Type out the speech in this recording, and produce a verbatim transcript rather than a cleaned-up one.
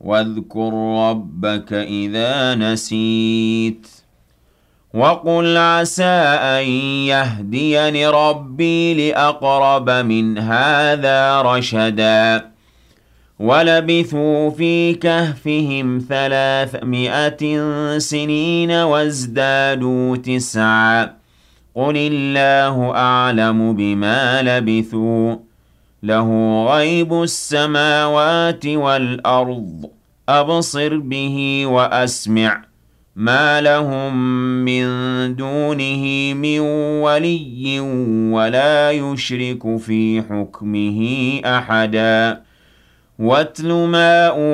واذكر ربك إذا نسيت وقل عسى أن يهديني ربي لأقرب من هذا رشدا ولبثوا في كهفهم ثلاثمائة سنين وازدادوا تسعا قل الله أعلم بما لبثوا له غيب السماوات والأرض أبصر به وأسمع ما لهم من دونه من ولي ولا يشرك في حكمه أحدا واتل ما